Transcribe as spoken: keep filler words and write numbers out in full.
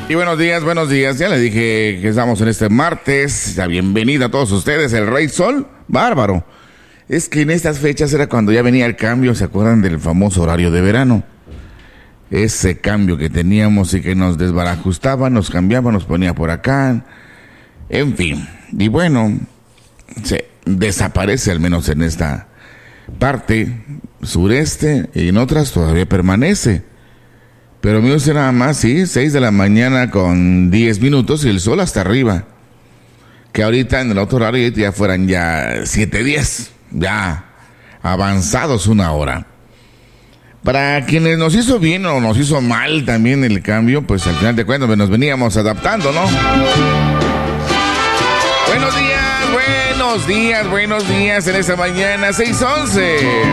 Y buenos días, buenos días. Ya le dije que estamos en este martes. La bienvenida a todos ustedes, el Rey Sol. Bárbaro. Es que en estas fechas era cuando ya venía el cambio. ¿Se acuerdan del famoso horario de verano? Ese cambio que teníamos y que nos desbarajustaba, nos cambiaba, nos ponía por acá. En fin. Y bueno, se desaparece al menos en esta parte sureste y en otras todavía permanece. Pero mire usted nada más, sí, seis de la mañana con diez minutos y el sol hasta arriba. Que ahorita en el otro horario ya fueran ya siete diez, ya avanzados una hora. Para quienes nos hizo bien o nos hizo mal también el cambio, pues al final de cuentas nos veníamos adaptando, ¿no? Buenos días, buenos días, buenos días en esta mañana, seis once.